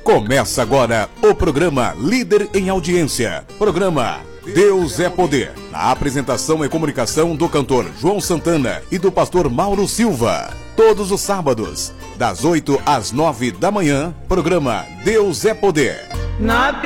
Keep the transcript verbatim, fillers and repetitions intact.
Começa agora o programa Líder em Audiência. Programa Deus é Poder. Na apresentação e comunicação do cantor João Santana e do pastor Mauro Silva. Todos os sábados, das oito às nove da manhã, programa Deus é Poder. Na